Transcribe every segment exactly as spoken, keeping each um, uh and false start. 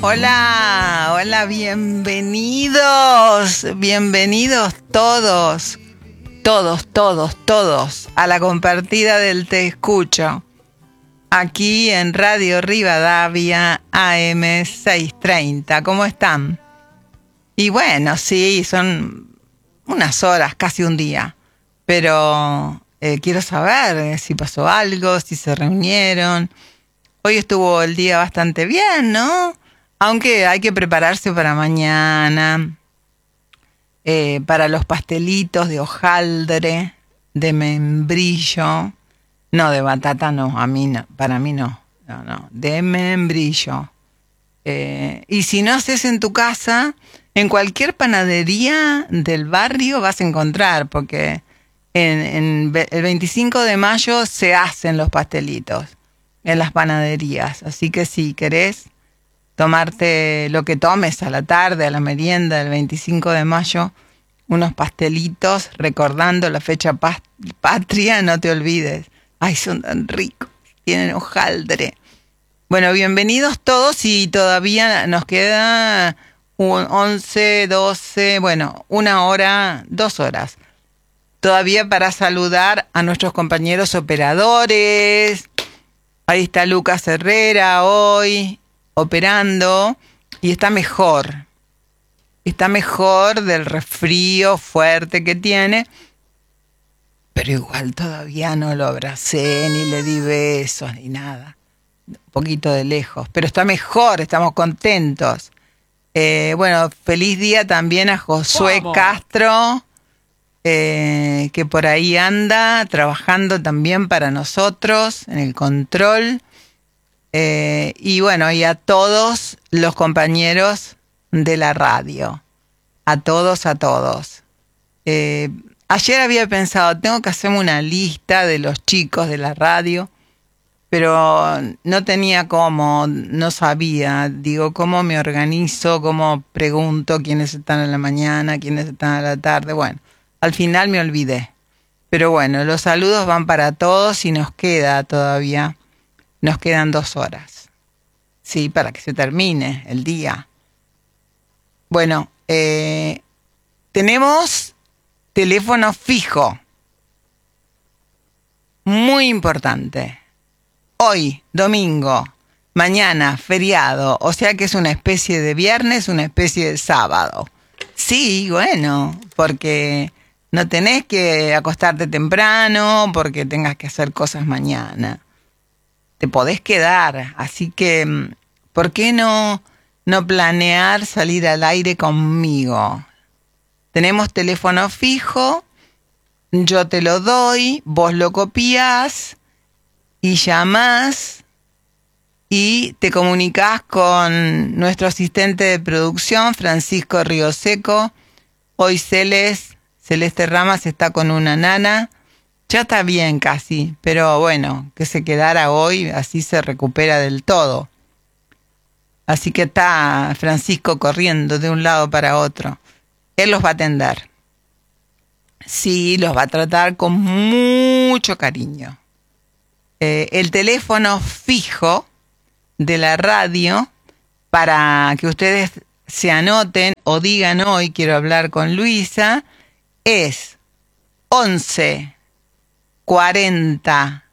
Hola, hola, bienvenidos, bienvenidos todos, todos, todos, todos a la compartida del Te Escucho, aquí en Radio Rivadavia A M seiscientos treinta. ¿Cómo están? Y bueno, sí, son unas horas, casi un día, pero eh, quiero saber si pasó algo, si se reunieron. Hoy estuvo el día bastante bien, ¿no? Aunque hay que prepararse para mañana, eh, para los pastelitos de hojaldre, de membrillo, no, de batata no, a mí no, para mí no, no, no, de membrillo. Eh, y si no haces en tu casa, en cualquier panadería del barrio vas a encontrar, porque en, en el veinticinco de mayo se hacen los pastelitos en las panaderías, así que si querés tomarte lo que tomes a la tarde, a la merienda del veinticinco de mayo, unos pastelitos recordando la fecha pas- patria, no te olvides. Ay, son tan ricos, tienen hojaldre. Bueno, bienvenidos todos y todavía nos queda un once, doce, bueno, una hora, dos horas. Todavía para saludar a nuestros compañeros operadores. Ahí está Lucas Herrera hoy operando y está mejor. Está mejor del resfrío fuerte que tiene, pero igual todavía no lo abracé, ni le di besos, ni nada. Un poquito de lejos, pero está mejor, estamos contentos. Eh, bueno, feliz día también a Josué ¡Vamos! Castro, eh, que por ahí anda trabajando también para nosotros en el control. Eh, y bueno, y a todos los compañeros de la radio, a todos, a todos. Eh, ayer había pensado, tengo que hacerme una lista de los chicos de la radio, pero no tenía cómo, no sabía, digo, cómo me organizo, cómo pregunto quiénes están en la mañana, quiénes están a la tarde. Bueno, al final me olvidé. Pero bueno, los saludos van para todos y nos queda todavía, nos quedan dos horas. Sí, para que se termine el día. Bueno, eh, tenemos teléfono fijo. Muy importante. Hoy, domingo, mañana, feriado, o sea que es una especie de viernes, una especie de sábado. Sí, bueno, porque no tenés que acostarte temprano, porque tengas que hacer cosas mañana. Te podés quedar, así que, ¿por qué no, no planear salir al aire conmigo? Tenemos teléfono fijo, yo te lo doy, vos lo copiás y llamás y te comunicás con nuestro asistente de producción, Francisco Rioseco. Hoy Celeste, Celeste Ramas está con una nana. Ya está bien casi, pero bueno, que se quedara hoy, así se recupera del todo. Así que está Francisco corriendo de un lado para otro. Él los va a atender. Sí, los va a tratar con mucho cariño. Eh, el teléfono fijo de la radio, para que ustedes se anoten o digan hoy quiero hablar con Luisa, es once cuarenta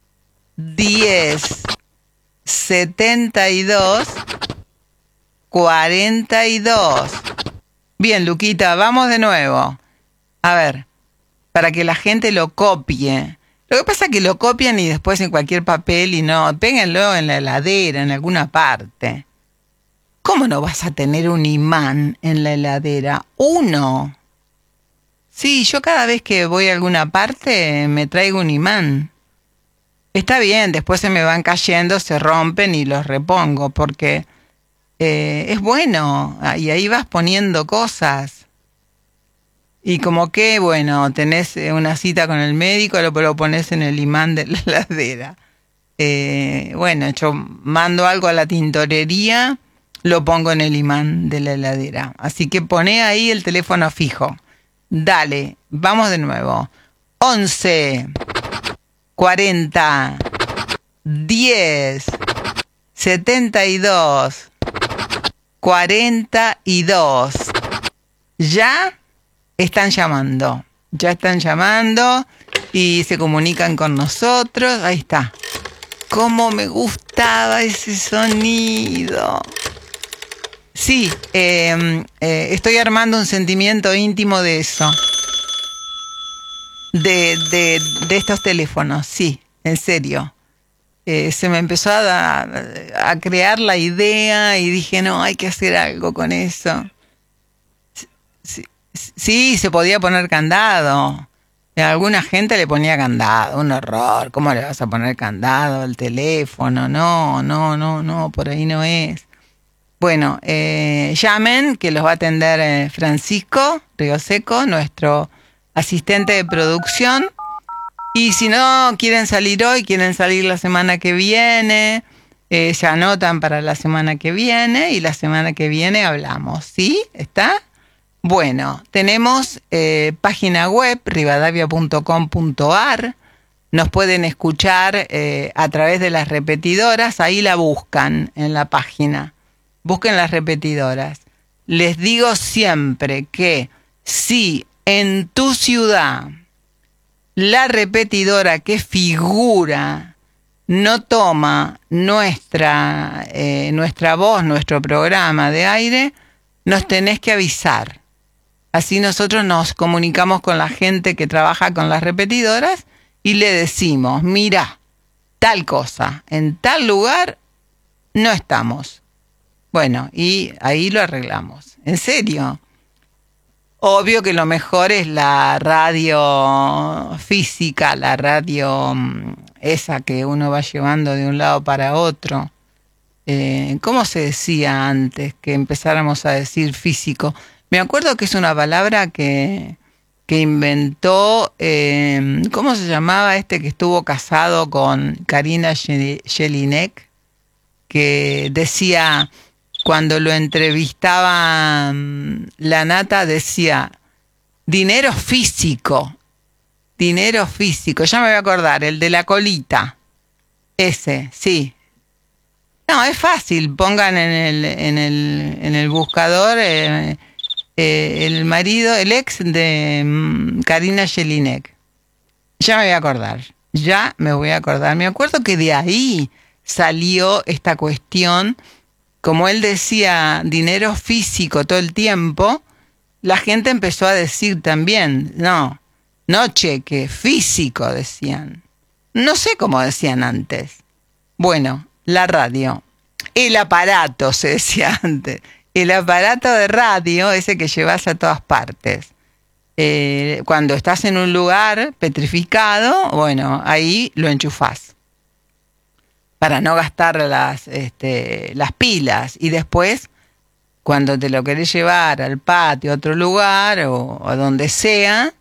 diez setenta y dos cuarenta y dos. Bien, Luquita, vamos de nuevo. A ver, para que la gente lo copie. Lo que pasa es que lo copian y después en cualquier papel y no, péguenlo en la heladera, en alguna parte. ¿Cómo no vas a tener un imán en la heladera? Uno. Sí, yo cada vez que voy a alguna parte me traigo un imán. Está bien, después se me van cayendo, se rompen y los repongo, porque eh, es bueno, y ahí vas poniendo cosas. Y como que, bueno, tenés una cita con el médico, lo, lo pones en el imán de la heladera. Eh, bueno, yo mando algo a la tintorería, lo pongo en el imán de la heladera. Así que poné ahí el teléfono fijo. Dale, vamos de nuevo. once cuarenta diez setenta y dos cuarenta y dos. Ya están llamando, ya están llamando y se comunican con nosotros. Ahí está. Cómo me gustaba ese sonido. Sí, eh, eh, estoy armando un sentimiento íntimo de eso. De, de, de estos teléfonos, sí, en serio. Eh, se me empezó a, a crear la idea y dije, no, hay que hacer algo con eso. Sí, sí, se podía poner candado. A alguna gente le ponía candado, un horror. ¿Cómo le vas a poner candado al teléfono? No, no, no, no, por ahí no es. Bueno, eh, llamen, que los va a atender eh, Francisco Rioseco, nuestro asistente de producción. Y si no quieren salir hoy, quieren salir la semana que viene, eh, se anotan para la semana que viene y la semana que viene hablamos, ¿sí? ¿Está? Bueno, tenemos eh, página web, rivadavia punto com punto ar. Nos pueden escuchar eh, a través de las repetidoras, ahí la buscan en la página. Busquen las repetidoras. Les digo siempre que si en tu ciudad la repetidora que figura no toma nuestra, eh, nuestra voz, nuestro programa de aire, nos tenés que avisar. Así nosotros nos comunicamos con la gente que trabaja con las repetidoras y le decimos, mira, tal cosa, en tal lugar no estamos. Bueno, y ahí lo arreglamos. ¿En serio? Obvio que lo mejor es la radio física, la radio esa que uno va llevando de un lado para otro. Eh, ¿Cómo se decía antes que empezáramos a decir físico? Me acuerdo que es una palabra que, que inventó, eh, ¿cómo se llamaba este que estuvo casado con Karina Jelinek? Que decía, cuando lo entrevistaba la Nata, decía, dinero físico, dinero físico. Ya me voy a acordar, el de la colita. Ese, sí. No, es fácil, pongan en el, en el, en el buscador... Eh, Eh, el marido, el ex de um, Karina Jelinek. Ya me voy a acordar, ya me voy a acordar. Me acuerdo que de ahí salió esta cuestión, como él decía, dinero físico todo el tiempo, la gente empezó a decir también, no, no cheque, físico decían. No sé cómo decían antes. Bueno, la radio, el aparato se decía antes. El aparato de radio, ese que llevas a todas partes. Eh, cuando estás en un lugar petrificado, bueno, ahí lo enchufás. Para no gastar las, este, las pilas. Y después, cuando te lo querés llevar al patio, a otro lugar, o a donde sea,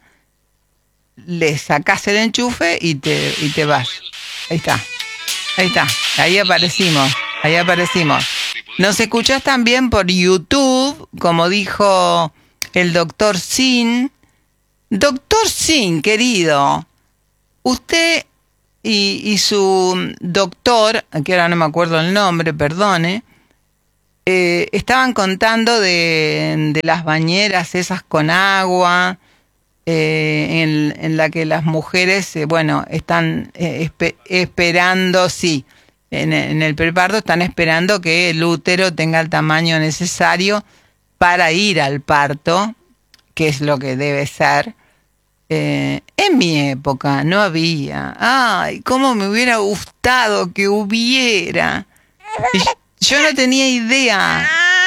le sacás el enchufe y te, y te vas. Ahí está. Ahí está. Ahí aparecimos. Ahí aparecimos. Nos escuchás también por YouTube, como dijo el doctor Sin. Doctor Sin, querido, usted y, y su doctor, que ahora no me acuerdo el nombre, perdone, eh, estaban contando de, de las bañeras esas con agua, eh, en, en la que las mujeres, eh, bueno, están eh, espe- esperando, sí, En, en el preparto están esperando que el útero tenga el tamaño necesario para ir al parto, que es lo que debe ser. Eh, en mi época no había. Ay, cómo me hubiera gustado que hubiera. Yo no tenía idea.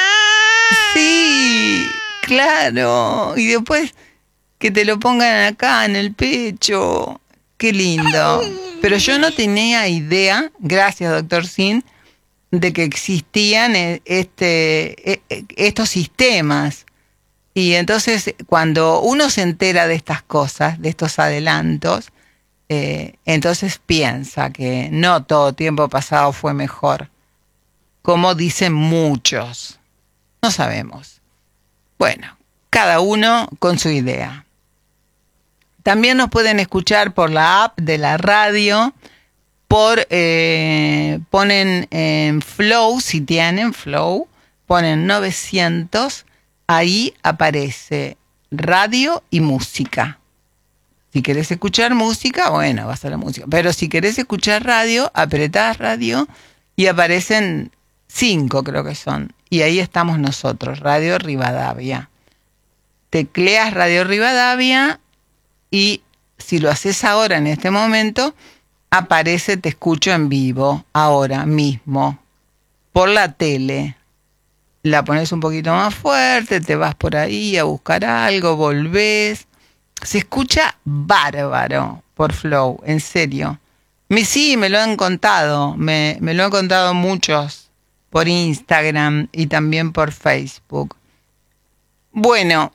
Sí, claro. Y después que te lo pongan acá en el pecho. Qué lindo. Pero yo no tenía idea, gracias doctor Sin, de que existían este, estos sistemas. Y entonces cuando uno se entera de estas cosas, de estos adelantos, eh, entonces piensa que no todo tiempo pasado fue mejor, como dicen muchos. No sabemos. Bueno, cada uno con su idea. También nos pueden escuchar por la app de la radio, por eh, ponen en Flow, si tienen Flow, ponen novecientos, ahí aparece radio y música. Si querés escuchar música, bueno, vas a la música. Pero si querés escuchar radio, apretás radio y aparecen cinco, creo que son. Y ahí estamos nosotros, Radio Rivadavia. Tecleas Radio Rivadavia y si lo haces ahora, en este momento, aparece Te Escucho en Vivo, ahora mismo, por la tele. La pones un poquito más fuerte, te vas por ahí a buscar algo, volvés. Se escucha bárbaro por Flow, en serio. Me, sí, me lo han contado, me, me lo han contado muchos por Instagram y también por Facebook. Bueno,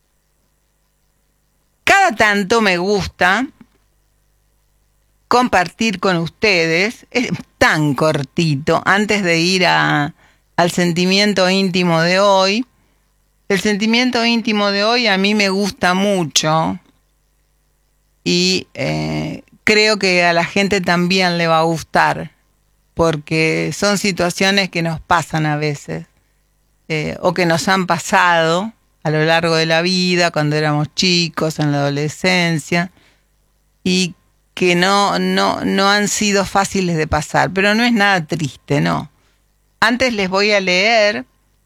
cada tanto me gusta compartir con ustedes, es tan cortito, antes de ir a, al sentimiento íntimo de hoy. El sentimiento íntimo de hoy a mí me gusta mucho y eh, creo que a la gente también le va a gustar, porque son situaciones que nos pasan a veces, eh, o que nos han pasado a lo largo de la vida, cuando éramos chicos, en la adolescencia, y que no, no, no han sido fáciles de pasar, pero no es nada triste, no. Antes les voy a leer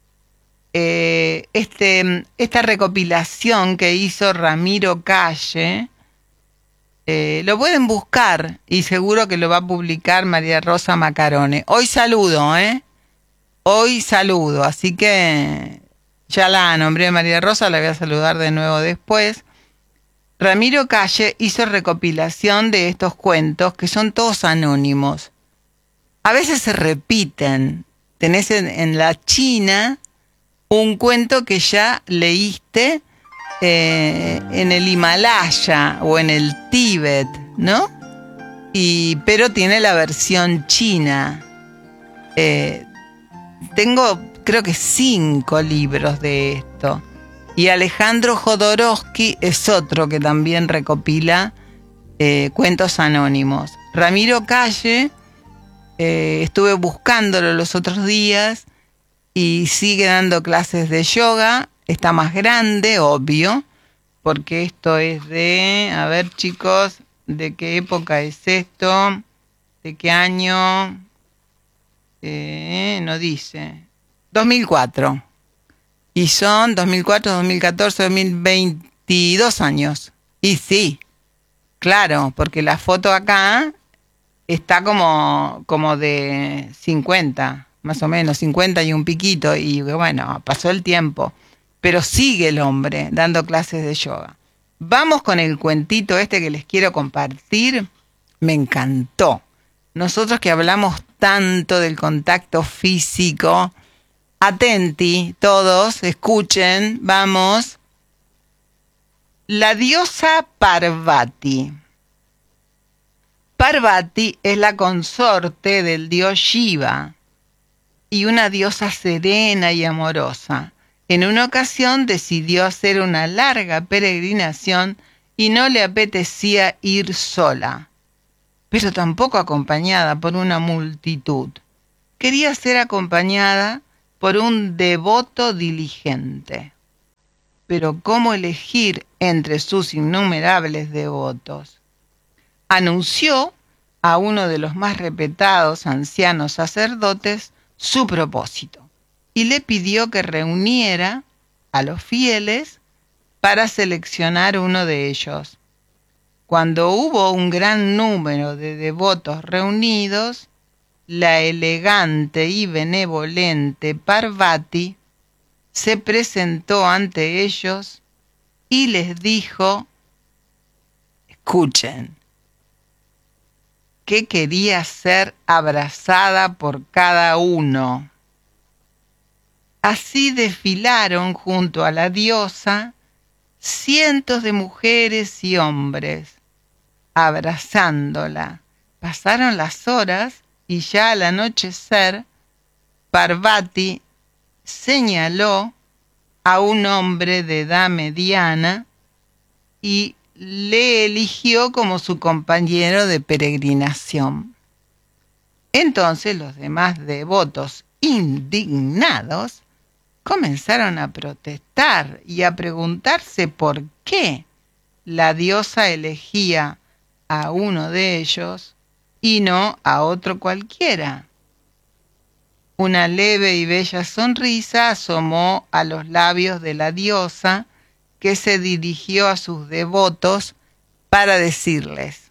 eh, este, esta recopilación que hizo Ramiro Calle. Eh, lo pueden buscar y seguro que lo va a publicar María Rosa Macarone. Hoy saludo, ¿eh? Hoy saludo, así que ya la nombré María Rosa, la voy a saludar de nuevo después. Ramiro Calle hizo recopilación de estos cuentos que son todos anónimos. A veces se repiten. Tenés en, en la China un cuento que ya leíste eh, en el Himalaya o en el Tíbet, ¿no? Y, pero tiene la versión china. Eh, tengo, creo que cinco libros de esto. Y Alejandro Jodorowsky es otro que también recopila eh, cuentos anónimos. Ramiro Calle, eh, estuve buscándolo los otros días y sigue dando clases de yoga. Está más grande, obvio, porque esto es de, a ver chicos, ¿de qué época es esto? ¿De qué año? Eh, no dice. dos mil cuatro. Y son dos mil cuatro, dos mil catorce, dos mil veintidós años. Y sí, claro, porque la foto acá está como, como de cincuenta, más o menos, cincuenta y un piquito. Y bueno, pasó el tiempo. Pero sigue el hombre dando clases de yoga. Vamos con el cuentito este que les quiero compartir. Me encantó. Nosotros que hablamos tanto del contacto físico. Atenti, todos, escuchen, vamos. La diosa Parvati. Parvati es la consorte del dios Shiva y una diosa serena y amorosa. En una ocasión decidió hacer una larga peregrinación y no le apetecía ir sola, pero tampoco acompañada por una multitud. Quería ser acompañada por un devoto diligente. Pero ¿cómo elegir entre sus innumerables devotos? Anunció a uno de los más respetados ancianos sacerdotes su propósito y le pidió que reuniera a los fieles para seleccionar uno de ellos. Cuando hubo un gran número de devotos reunidos, la elegante y benevolente Parvati se presentó ante ellos y les dijo, escuchen, que quería ser abrazada por cada uno. Así desfilaron junto a la diosa cientos de mujeres y hombres, abrazándola. Pasaron las horas y ya al anochecer, Parvati señaló a un hombre de edad mediana y le eligió como su compañero de peregrinación. Entonces los demás devotos, indignados, comenzaron a protestar y a preguntarse por qué la diosa elegía a uno de ellos y no a otro cualquiera. Una leve y bella sonrisa asomó a los labios de la diosa, que se dirigió a sus devotos para decirles: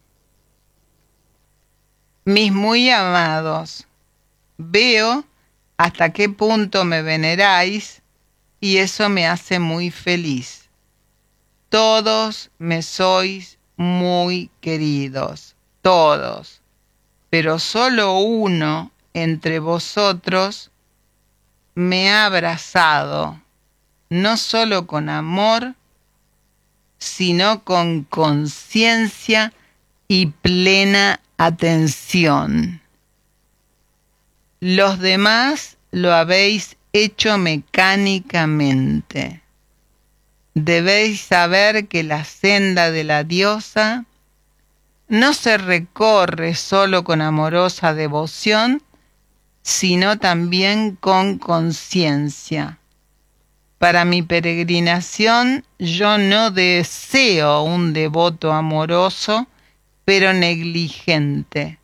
mis muy amados, veo hasta qué punto me veneráis y eso me hace muy feliz. Todos me sois muy queridos, todos, pero solo uno entre vosotros me ha abrazado, no solo con amor, sino con conciencia y plena atención. Los demás lo habéis hecho mecánicamente. Debéis saber que la senda de la diosa no se recorre solo con amorosa devoción, sino también con conciencia. Para mi peregrinación yo no deseo un devoto amoroso, pero negligente,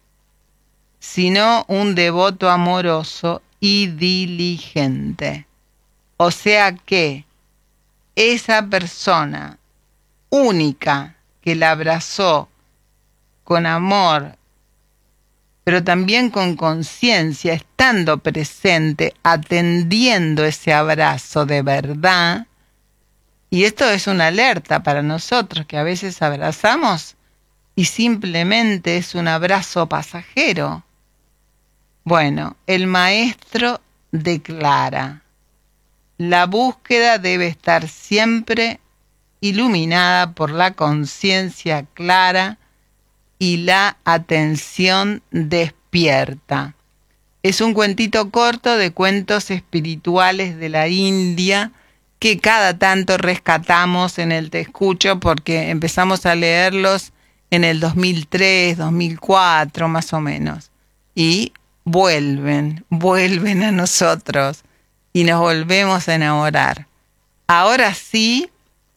sino un devoto amoroso y diligente. O sea que esa persona única que la abrazó con amor, pero también con conciencia, estando presente, atendiendo ese abrazo de verdad. Y esto es una alerta para nosotros, que a veces abrazamos y simplemente es un abrazo pasajero. Bueno, el maestro declara: la búsqueda debe estar siempre iluminada por la conciencia clara y la atención despierta. Es un cuentito corto de cuentos espirituales de la India que cada tanto rescatamos en el Te Escucho, porque empezamos a leerlos en el dos mil tres, dos mil cuatro más o menos. Y vuelven, vuelven a nosotros y nos volvemos a enamorar. Ahora sí,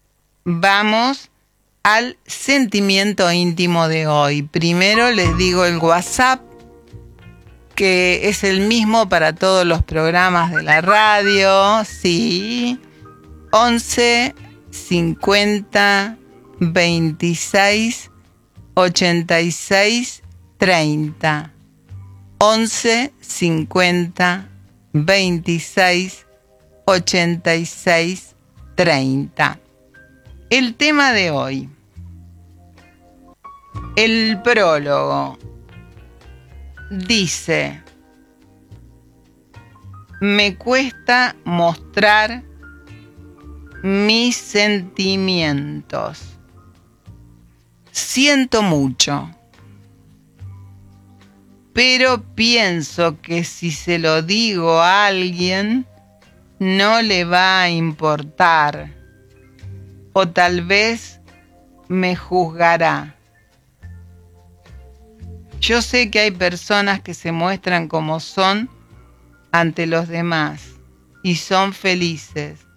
vamos al sentimiento íntimo de hoy. Primero les digo el WhatsApp, que es el mismo para todos los programas de la radio, sí, once cincuenta veintiséis ochenta y seis treinta. once cincuenta veintiséis ochenta y seis treinta. El tema de hoy, el prólogo, dice: me cuesta mostrar mis sentimientos. Siento mucho, pero pienso que si se lo digo a alguien, no le va a importar. O tal vez me juzgará. Yo sé que hay personas que se muestran como son ante los demás y son felices.